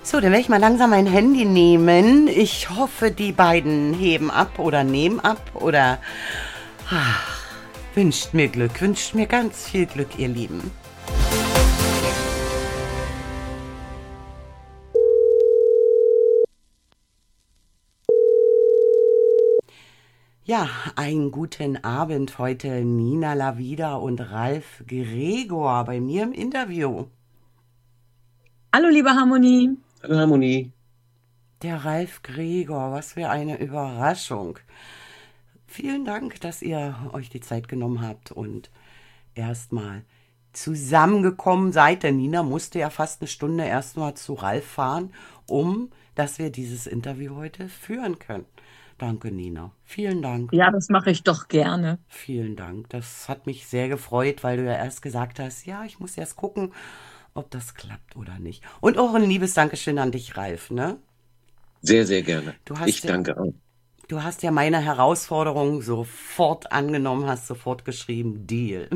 So, dann werde ich mal langsam mein Handy nehmen. Ich hoffe, die beiden heben ab oder nehmen ab oder wünscht mir Glück, wünscht mir ganz viel Glück, ihr Lieben. Ja, einen guten Abend heute Nina Lavida und Ralf Gregor bei mir im Interview. Hallo, liebe Harmonie. Hallo Harmonie. Der Ralf Gregor, was für eine Überraschung. Vielen Dank, dass ihr euch die Zeit genommen habt und erstmal zusammengekommen seid. Denn Nina musste ja fast eine Stunde erstmal zu Ralf fahren, dass wir dieses Interview heute führen können. Danke, Nina. Vielen Dank. Ja, das mache ich doch gerne. Vielen Dank. Das hat mich sehr gefreut, weil du ja erst gesagt hast, ja, ich muss erst gucken, ob das klappt oder nicht. Und auch ein liebes Dankeschön an dich, Ralf, ne? Sehr, sehr gerne. Ich Ja, danke auch. du hast ja meine Herausforderung sofort angenommen, hast sofort geschrieben, Deal.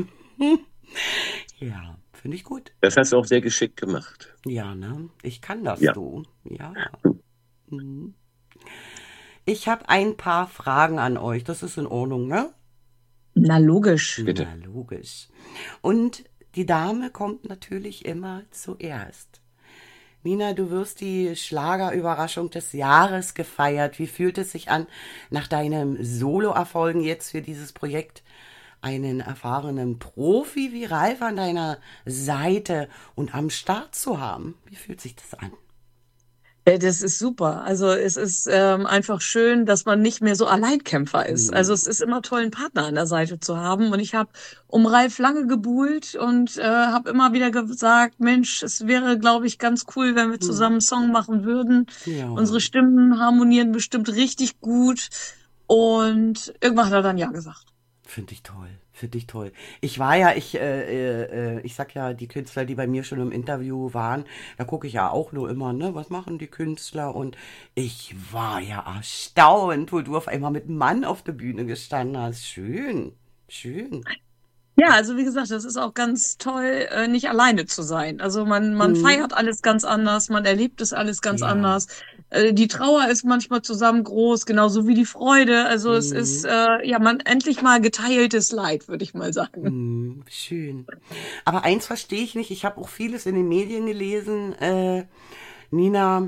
Ja, finde ich gut. Das hast du auch sehr geschickt gemacht. Ja, ne? Ich kann das, Ja. du. Ja. Mhm. Ich habe ein paar Fragen an euch. Das ist in Ordnung, ne? Na, logisch. Bitte. Na, logisch. Und die Dame kommt natürlich immer zuerst. Nina, du wirst die Schlagerüberraschung des Jahres gefeiert. Wie fühlt es sich an, nach deinem Solo-Erfolgen jetzt für dieses Projekt einen erfahrenen Profi wie Ralf an deiner Seite und am Start zu haben? Wie fühlt sich das an? Das ist super. Also es ist einfach schön, dass man nicht mehr so Alleinkämpfer ist. Also es ist immer toll, einen Partner an der Seite zu haben. Und ich habe um Ralf lange gebuhlt und habe immer wieder gesagt, Mensch, es wäre, glaube ich, ganz cool, wenn wir zusammen einen Song machen würden. Ja, Unsere Stimmen harmonieren bestimmt richtig gut. Und irgendwann hat er dann ja gesagt. finde ich toll. Finde ich toll. Ich war ja, ich sag ja, die Künstler, die bei mir schon im Interview waren, da gucke ich ja auch nur immer, ne, was machen die Künstler? Und ich war ja erstaunt, wo du auf einmal mit einem Mann auf der Bühne gestanden hast. Schön, schön. Ja, also wie gesagt, das ist auch ganz toll, nicht alleine zu sein. Also man Hm, feiert alles ganz anders, man erlebt es alles ganz ja, anders. Die Trauer ist manchmal zusammen groß, genauso wie die Freude. Also es ist hm, ja man endlich mal geteiltes Leid, würde ich mal sagen. schön. Aber eins verstehe ich nicht, ich habe auch vieles in den Medien gelesen, Nina.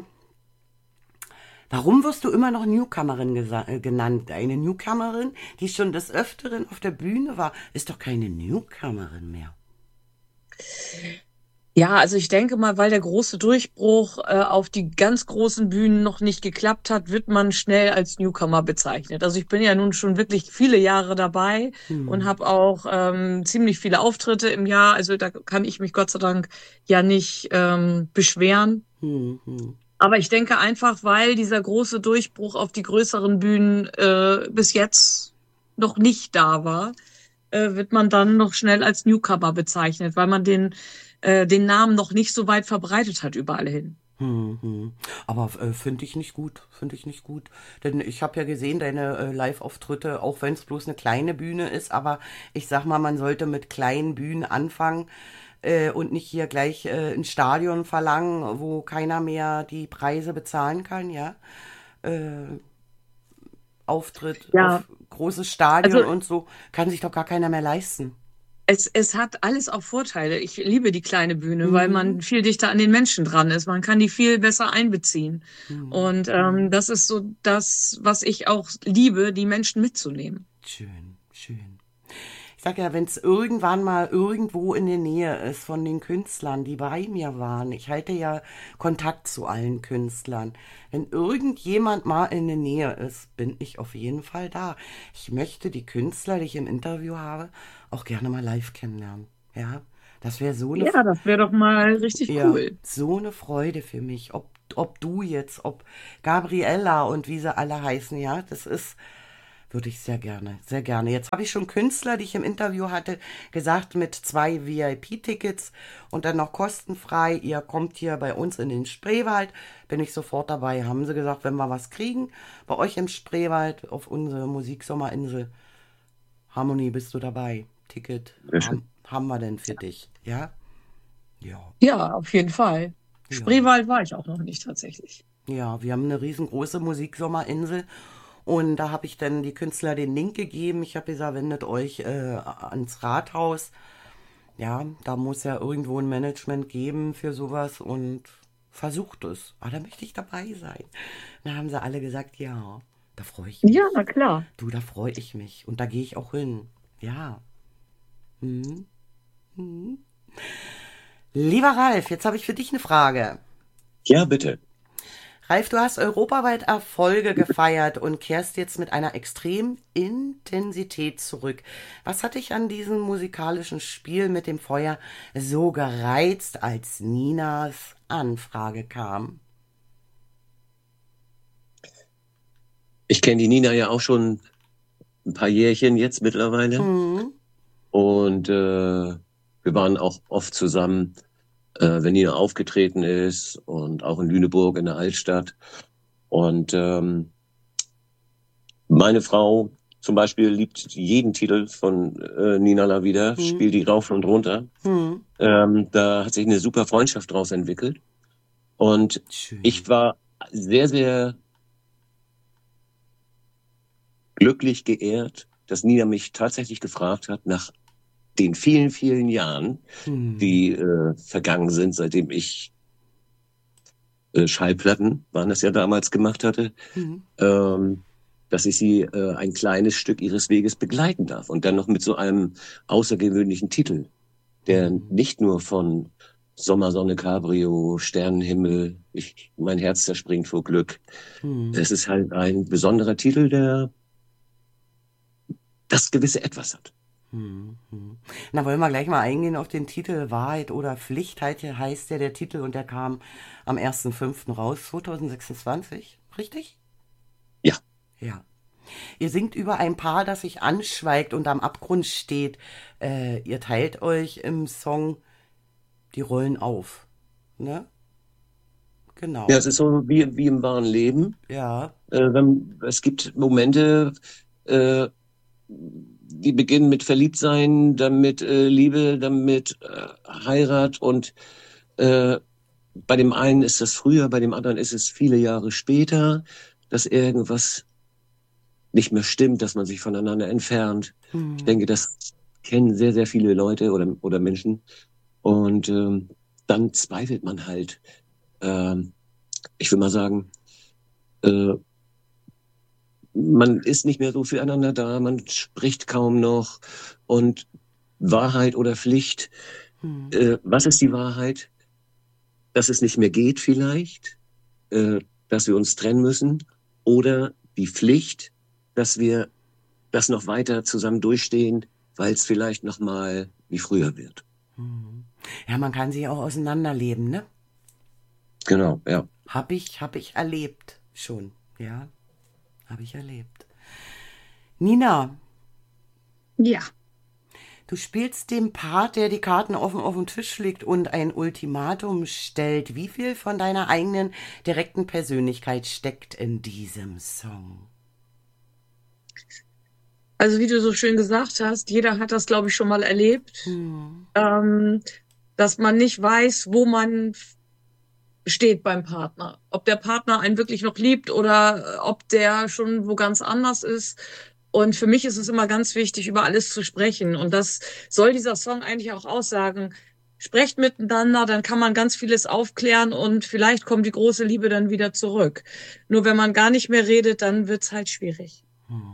Warum wirst du immer noch Newcomerin genannt? Eine Newcomerin, die schon des Öfteren auf der Bühne war, ist doch keine Newcomerin mehr. Ja, also ich denke mal, weil der große Durchbruch auf die ganz großen Bühnen noch nicht geklappt hat, wird man schnell als Newcomer bezeichnet. Also ich bin ja nun schon wirklich viele Jahre dabei und Hm, habe auch ziemlich viele Auftritte im Jahr. Also da kann ich mich Gott sei Dank ja nicht beschweren. hm. Aber ich denke einfach, weil dieser große Durchbruch auf die größeren Bühnen bis jetzt noch nicht da war, wird man dann noch schnell als Newcomer bezeichnet, weil man den Namen noch nicht so weit verbreitet hat überall hin. Hm. Aber finde ich nicht gut, finde ich nicht gut. Denn ich habe ja gesehen, deine Live-Auftritte, auch wenn es bloß eine kleine Bühne ist, aber ich sag mal, man sollte mit kleinen Bühnen anfangen und nicht hier gleich ein Stadion verlangen, wo keiner mehr die Preise bezahlen kann, ja. Auftritt Ja, auf großes also Stadion und so, kann sich doch gar keiner mehr leisten. es hat alles auch Vorteile. Ich liebe die kleine Bühne, weil Hm, man viel dichter an den Menschen dran ist. Man kann die viel besser einbeziehen. hm. Und das ist so das, was ich auch liebe, die Menschen mitzunehmen. Schön, schön. Ich sag ja, wenn es irgendwann mal irgendwo in der Nähe ist von den Künstlern, die bei mir waren, ich halte ja Kontakt zu allen Künstlern. Wenn irgendjemand mal in der Nähe ist, bin ich auf jeden Fall da. Ich möchte die Künstler, die ich im Interview habe, auch gerne mal live kennenlernen. Ja, das wäre so eine, Ja, das wäre doch mal richtig ja, cool. so eine Freude für mich. Ob du jetzt, ob Gabriella und wie sie alle heißen, ja, das ist, würde ich sehr gerne, sehr gerne. Jetzt habe ich schon Künstler, die ich im Interview hatte, gesagt mit 2 VIP-Tickets und dann noch kostenfrei. Ihr kommt hier bei uns in den Spreewald, bin ich sofort dabei. Haben sie gesagt, wenn wir was kriegen, bei euch im Spreewald auf unsere Musiksommerinsel, Harmonie, bist du dabei? Ticket Sehr schön. haben wir denn für dich, ja? Ja. Ja, auf jeden Fall. Spreewald war ich auch noch nicht tatsächlich. Ja, wir haben eine riesengroße Musiksommerinsel und da habe ich dann die Künstler den Link gegeben. Ich habe gesagt, wendet euch ans Rathaus. Ja, da muss ja irgendwo ein Management geben für sowas und versucht es. Da möchte ich dabei sein. Da haben sie alle gesagt, ja, da freue ich mich. Ja, na klar. Du, da freue ich mich und da gehe ich auch hin. Ja. Hm. Hm. Lieber Ralf, jetzt habe ich für dich eine Frage. Ja, bitte. Ralf, du hast europaweit Erfolge gefeiert und kehrst jetzt mit einer extremen Intensität zurück. Was hat dich an diesem musikalischen Spiel mit dem Feuer so gereizt, als Ninas Anfrage kam? Ich kenne die Nina ja auch schon ein paar Jährchen jetzt mittlerweile. Und wir waren auch oft zusammen, wenn Nina aufgetreten ist und auch in Lüneburg in der Altstadt. Und meine Frau zum Beispiel liebt jeden Titel von Nina Lavida, spielt die rauf und runter. Da hat sich eine super Freundschaft draus entwickelt. Und Schön. ich war sehr, sehr glücklich geehrt, dass Nina mich tatsächlich gefragt hat, nach den vielen, vielen Jahren, die vergangen sind, seitdem ich Schallplatten, waren das ja damals, gemacht hatte, dass ich sie ein kleines Stück ihres Weges begleiten darf. Und dann noch mit so einem außergewöhnlichen Titel, der nicht nur von Sommersonne, Cabrio, Sternenhimmel, mein Herz zerspringt vor Glück. Es ist halt ein besonderer Titel, der das gewisse Etwas hat. Na, wollen wir gleich mal eingehen auf den Titel Wahrheit oder Pflicht, heißt ja der Titel und der kam am 1.5. raus, 2026, richtig? Ja. Ja. Ihr singt über ein Paar, das sich anschweigt und am Abgrund steht. Ihr teilt euch im Song die Rollen auf, ne? Genau. Ja, es ist so wie im wahren Leben. Ja. Es gibt Momente, die beginnen mit Verliebtsein, dann mit Liebe, dann mit Heirat und bei dem einen ist das früher, bei dem anderen ist es viele Jahre später, dass irgendwas nicht mehr stimmt, dass man sich voneinander entfernt. Ich denke, das kennen sehr, sehr viele Leute oder Menschen und dann zweifelt man halt. Ich will mal sagen, man ist nicht mehr so füreinander da, man spricht kaum noch und Wahrheit oder Pflicht, was ist die Wahrheit? Dass es nicht mehr geht vielleicht, dass wir uns trennen müssen oder die Pflicht, dass wir das noch weiter zusammen durchstehen, weil es vielleicht noch mal wie früher wird. Ja, man kann sich auch auseinanderleben, ne? Genau, ja. Hab ich erlebt schon, ja. Habe ich erlebt. Nina. Ja. Du spielst den Part, der die Karten offen auf den Tisch legt und ein Ultimatum stellt. Wie viel von deiner eigenen direkten Persönlichkeit steckt in diesem Song? Also wie du so schön gesagt hast, jeder hat das, glaube ich, schon mal erlebt, dass man nicht weiß, wo man steht beim Partner. Ob der Partner einen wirklich noch liebt oder ob der schon wo ganz anders ist. Und für mich ist es immer ganz wichtig, über alles zu sprechen. Und das soll dieser Song eigentlich auch aussagen. Sprecht miteinander, dann kann man ganz vieles aufklären und vielleicht kommt die große Liebe dann wieder zurück. Nur wenn man gar nicht mehr redet, dann wird's halt schwierig.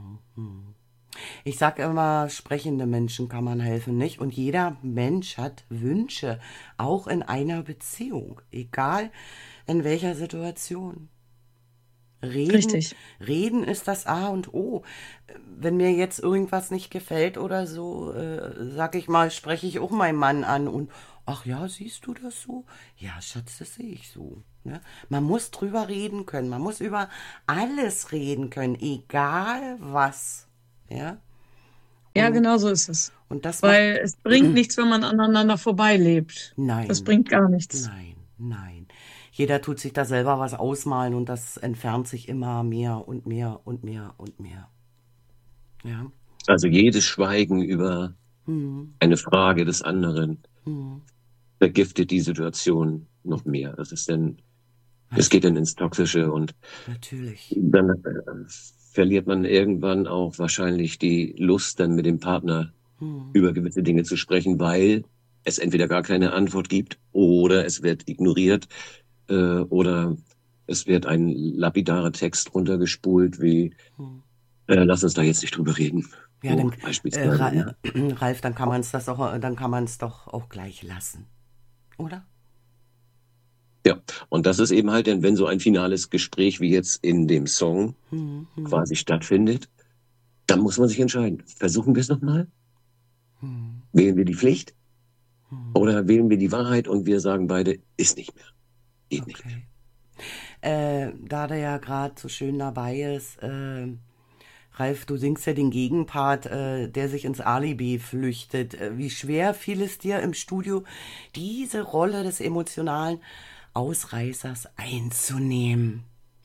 Ich sag immer, sprechende Menschen kann man helfen, nicht? Und jeder Mensch hat Wünsche, auch in einer Beziehung, egal in welcher Situation. Richtig. Reden ist das A und O. Wenn mir jetzt irgendwas nicht gefällt oder so, sag ich mal, spreche ich auch meinen Mann an und, ach ja, siehst du das so? Ja, Schatz, das sehe ich so. Ne? Man muss drüber reden können, man muss über alles reden können, egal was. Ja? Ja, genau so ist es. Und das Weil es bringt nichts, wenn man aneinander vorbeilebt. Nein. Das bringt gar nichts. Nein. Jeder tut sich da selber was ausmalen und das entfernt sich immer mehr und mehr und mehr und mehr. Ja. Also jedes Schweigen über eine Frage des anderen vergiftet die Situation noch mehr. Es geht dann ins Toxische und Natürlich. dann verliert man irgendwann auch wahrscheinlich die Lust, dann mit dem Partner über gewisse Dinge zu sprechen, weil es entweder gar keine Antwort gibt oder es wird ignoriert oder es wird ein lapidarer Text runtergespult wie lass uns da jetzt nicht drüber reden. Ja, dann, beispielsweise. Ralf, dann kann man es doch auch gleich lassen, oder? Ja, und das ist eben halt, denn wenn so ein finales Gespräch wie jetzt in dem Song quasi stattfindet, dann muss man sich entscheiden. Versuchen wir es nochmal? Wählen wir die Pflicht? Oder wählen wir die Wahrheit und wir sagen beide, ist nicht mehr. Geht nicht mehr. Da der ja gerade so schön dabei ist, Ralf, du singst ja den Gegenpart, der sich ins Alibi flüchtet. Wie schwer fiel es dir im Studio, diese Rolle des emotionalen Ausreißers einzunehmen?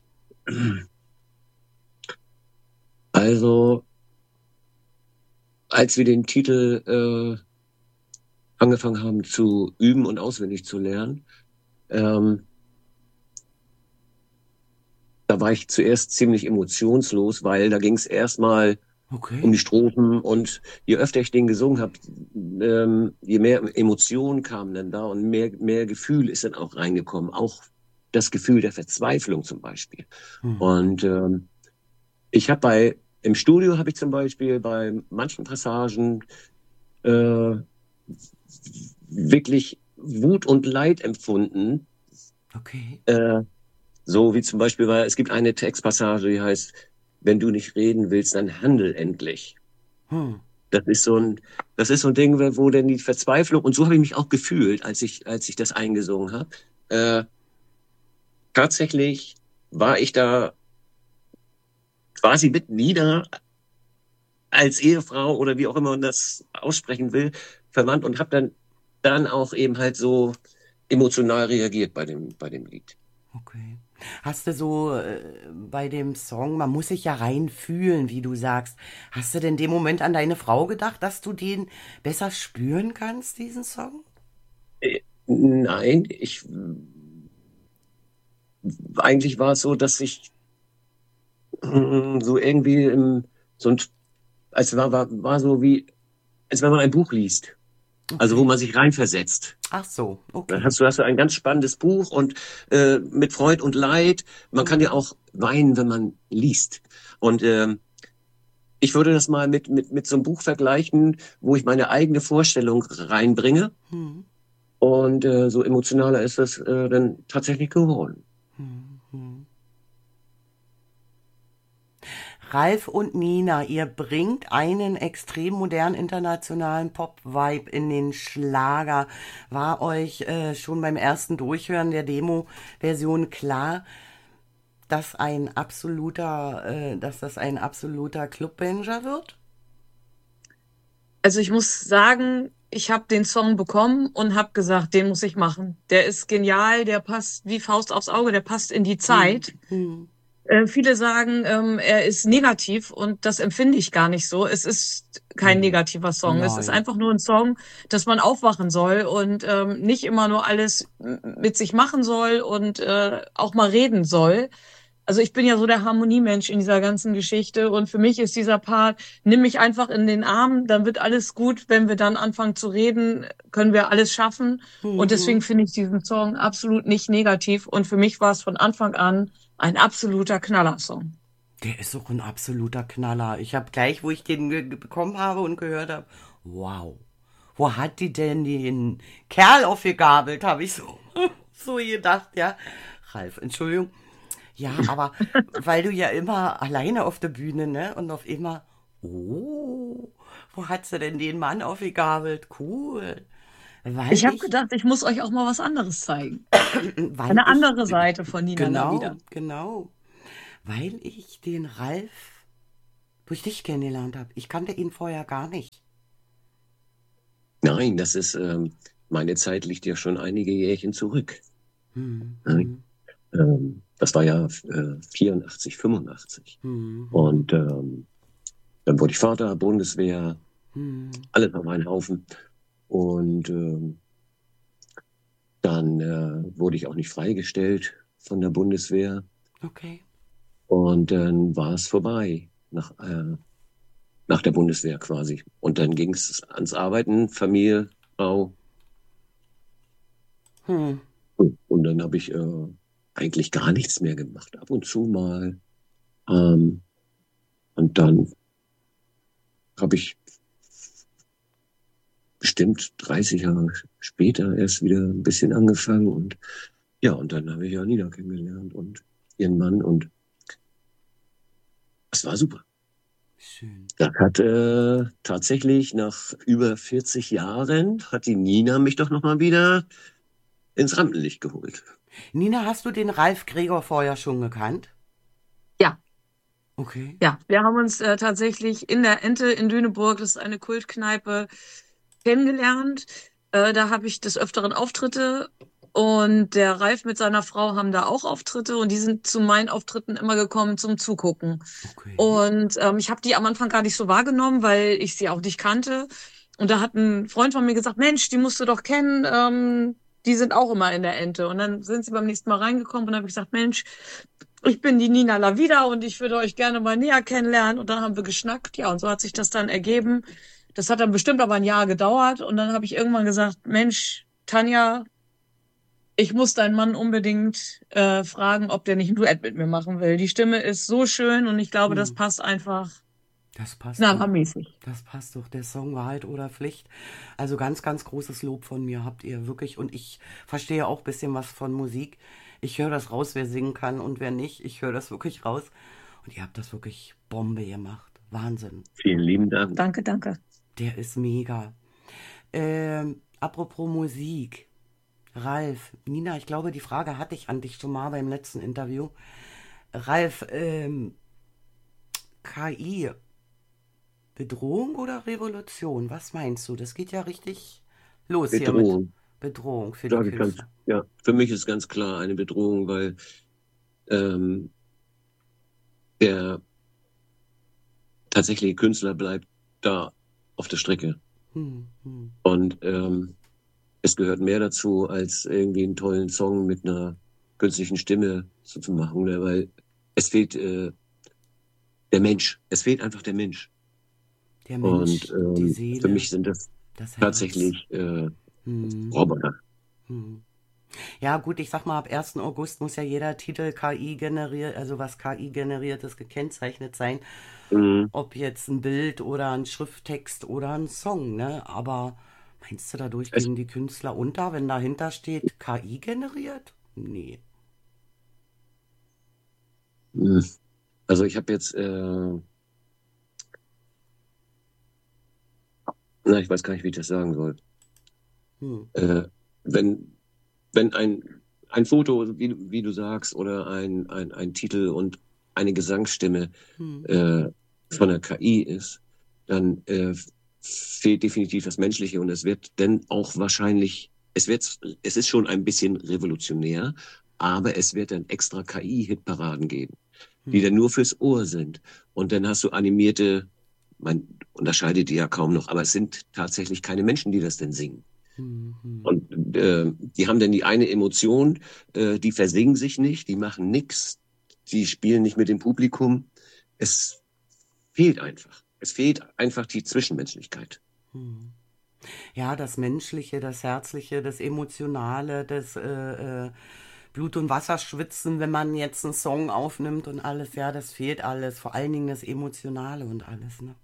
Also, als wir den Titel angefangen haben zu üben und auswendig zu lernen, da war ich zuerst ziemlich emotionslos, weil da ging es erstmal um die Strophen und je öfter ich den gesungen habe, je mehr Emotionen kamen dann da und mehr Gefühl ist dann auch reingekommen. Auch das Gefühl der Verzweiflung zum Beispiel. Und im Studio habe ich zum Beispiel bei manchen Passagen wirklich Wut und Leid empfunden. So wie zum Beispiel, weil es gibt eine Textpassage, die heißt, wenn du nicht reden willst, dann handel endlich. Das ist so ein Ding, wo denn die Verzweiflung, und so habe ich mich auch gefühlt, als ich das eingesungen habe. Tatsächlich war ich da quasi mit nieder als Ehefrau oder wie auch immer man das aussprechen will, verwandt und habe dann auch eben halt so emotional reagiert bei dem Lied. Okay. Hast du so bei dem Song, man muss sich ja reinfühlen, wie du sagst, hast du denn in dem Moment an deine Frau gedacht, dass du den besser spüren kannst, diesen Song? Nein, eigentlich war es so, dass ich so irgendwie war so wie, als wenn man ein Buch liest. Also wo man sich reinversetzt. Ach so, okay. Dann hast du ein ganz spannendes Buch und mit Freud und Leid. Man kann ja auch weinen, wenn man liest. Und ich würde das mal mit so einem Buch vergleichen, wo ich meine eigene Vorstellung reinbringe. Und so emotionaler ist das dann tatsächlich geworden. Ralf und Nina, ihr bringt einen extrem modernen internationalen Pop-Vibe in den Schlager. War euch schon beim ersten Durchhören der Demo-Version klar, dass das ein absoluter Clubbanger wird? Also ich muss sagen, ich habe den Song bekommen und habe gesagt, den muss ich machen. Der ist genial, der passt wie Faust aufs Auge, der passt in die Zeit. Viele sagen, er ist negativ und das empfinde ich gar nicht so. Es ist kein negativer Song. Nein. Es ist einfach nur ein Song, dass man aufwachen soll und nicht immer nur alles mit sich machen soll und auch mal reden soll. Also ich bin ja so der Harmoniemensch in dieser ganzen Geschichte und für mich ist dieser Part, nimm mich einfach in den Arm, dann wird alles gut. Wenn wir dann anfangen zu reden, können wir alles schaffen. Und deswegen finde ich diesen Song absolut nicht negativ und für mich war es von Anfang an ein absoluter Knallersong. Der ist auch ein absoluter Knaller. Ich habe gleich, wo ich den bekommen habe und gehört habe, wow, wo hat die denn den Kerl aufgegabelt, habe ich so gedacht, ja. Ralf, Entschuldigung. Ja, aber weil du ja immer alleine auf der Bühne, ne? Und auf immer, wo hat sie denn den Mann aufgegabelt? Cool. Ich habe gedacht, ich muss euch auch mal was anderes zeigen. Eine andere Seite von Nina wieder. Genau. Weil ich den Ralf durch dich kennengelernt habe. Ich kannte ihn vorher gar nicht. Nein, das ist, meine Zeit liegt ja schon einige Jährchen zurück. Das war ja 84, 85. Und dann wurde ich Vater, Bundeswehr, alles auf einen Haufen. Und Dann wurde ich auch nicht freigestellt von der Bundeswehr. Okay. Und dann war es vorbei nach der Bundeswehr quasi. Und dann ging es ans Arbeiten, Familie, Frau. Hm. Und dann habe ich eigentlich gar nichts mehr gemacht. Ab und zu mal. Und dann habe ich bestimmt 30 Jahre später erst wieder ein bisschen angefangen. Und ja, und dann habe ich Janina kennengelernt und ihren Mann. Und es war super. Schön. Das hat tatsächlich nach über 40 Jahren hat die Nina mich doch nochmal wieder ins Rampenlicht geholt. Nina, hast du den Ralf Gregor vorher schon gekannt? Ja, Okay. ja. Wir haben uns tatsächlich in der Ente in Lüneburg, das ist eine Kultkneipe, kennengelernt. Da habe ich des Öfteren Auftritte und der Ralf mit seiner Frau haben da auch Auftritte und die sind zu meinen Auftritten immer gekommen zum Zugucken. Okay. Und ich habe die am Anfang gar nicht so wahrgenommen, weil ich sie auch nicht kannte. Und da hat ein Freund von mir gesagt, Mensch, die musst du doch kennen, die sind auch immer in der Ente. Und dann sind sie beim nächsten Mal reingekommen und dann habe ich gesagt, Mensch, ich bin die Nina Lavida und ich würde euch gerne mal näher kennenlernen. Und dann haben wir geschnackt, ja, und so hat sich das dann ergeben. Das hat dann bestimmt aber ein Jahr gedauert. Und dann habe ich irgendwann gesagt, Mensch, Tanja, ich muss deinen Mann unbedingt fragen, ob der nicht ein Duett mit mir machen will. Die Stimme ist so schön und ich glaube, das passt einfach Das passt doch. knallhammermäßig. Das passt doch. Der Song Wahrheit oder Pflicht. Also ganz, ganz großes Lob von mir habt ihr wirklich. Und ich verstehe auch ein bisschen was von Musik. Ich höre das raus, wer singen kann und wer nicht. Ich höre das wirklich raus. Und ihr habt das wirklich Bombe gemacht. Wahnsinn. Vielen lieben Dank. Danke, danke. Der ist mega. Apropos Musik. Ralf, Nina, ich glaube, die Frage hatte ich an dich schon mal beim letzten Interview. Ralf, KI, Bedrohung oder Revolution? Was meinst du? Das geht ja richtig los hier mit Bedrohung, Bedrohung für die sage ich ganz, Künstler. ja. Für mich ist ganz klar eine Bedrohung, weil ähm, der tatsächliche Künstler bleibt da auf der Strecke. Hm, hm. Und es gehört mehr dazu, als irgendwie einen tollen Song mit einer künstlichen Stimme zu machen, ne? Weil es fehlt der Mensch. Es fehlt einfach der Mensch. Der Und Mensch, die für Seele, mich sind das das Herz. tatsächlich Hm, Roboter. hm. Ja, gut, ich sag mal, ab 1. August muss ja jeder Titel KI generiert, also was KI generiert ist, gekennzeichnet sein. Mhm. Ob jetzt ein Bild oder ein Schrifttext oder ein Song, ne? Aber meinst du, dadurch Es, gehen die Künstler unter, wenn dahinter steht KI generiert? Nee. also ich habe jetzt, na, ich weiß gar nicht, wie ich das sagen soll. Hm. Wenn, wenn ein Foto, wie du sagst, oder ein Titel und eine Gesangsstimme Hm. von der KI ist, dann fehlt definitiv das Menschliche und es wird dann auch wahrscheinlich, es ist schon ein bisschen revolutionär, aber es wird dann extra KI-Hitparaden geben, die dann nur fürs Ohr sind. Und dann hast du animierte, man unterscheidet die ja kaum noch, aber es sind tatsächlich keine Menschen, die das denn singen. Hm. Hm. Und die haben dann die eine Emotion, die versingen sich nicht, die machen nichts, die spielen nicht mit dem Publikum. Es fehlt einfach. Es fehlt einfach die Zwischenmenschlichkeit. Hm. Ja, das Menschliche, das Herzliche, das Emotionale, das Blut- und Wasserschwitzen, wenn man jetzt einen Song aufnimmt und alles, ja, das fehlt alles. Vor allen Dingen das Emotionale und alles, ne?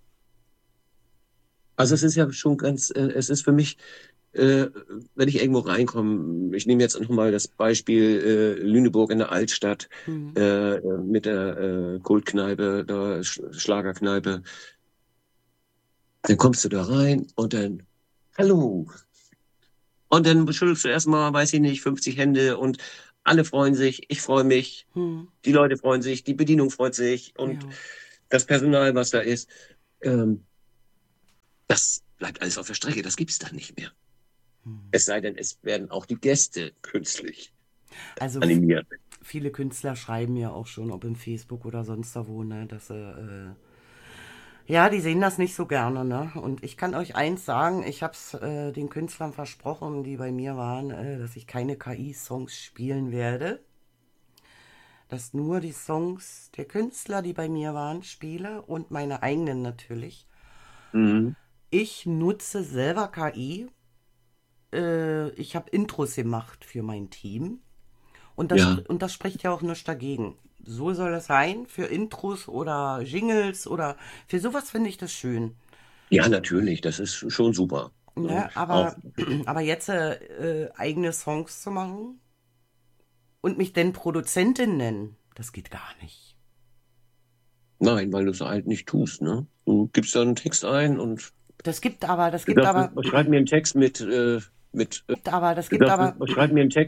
Also es ist ja schon ganz, es ist für mich, äh, wenn ich irgendwo reinkomme, ich nehme jetzt nochmal das Beispiel Lüneburg in der Altstadt Hm. mit der Kultkneipe, der Schlagerkneipe, dann kommst du da rein und dann, hallo. Und dann schüttelst du erstmal, weiß ich nicht, 50 Hände und alle freuen sich, ich freue mich, Hm. die Leute freuen sich, die Bedienung freut sich und Ja. das Personal, was da ist, ähm, das bleibt alles auf der Strecke, das gibt's dann nicht mehr. Es sei denn, es werden auch die Gäste künstlich Also animiert. viele Künstler schreiben ja auch schon, ob im Facebook oder sonst da wo, ne, dass sie Ja, die sehen das nicht so gerne, ne? Und ich kann euch eins sagen, ich habe es den Künstlern versprochen, die bei mir waren, dass ich keine KI-Songs spielen werde. Dass nur die Songs der Künstler, die bei mir waren, spiele und meine eigenen natürlich. Mhm. Ich nutze selber KI. Ich habe Intros gemacht für mein Team. Ja, Und das spricht ja auch nichts dagegen. So soll es sein, für Intros oder Jingles oder für sowas finde ich das schön. ja, natürlich, das ist schon super. Ne? Ne? Auch, Aber jetzt eigene Songs zu machen und mich denn Produzentin nennen, das geht gar nicht. nein, weil du es halt nicht tust, ne? Du gibst da einen Text ein und Das sagst, aber, schreib mir einen Text mit, das gibt aber schreib mir einen Text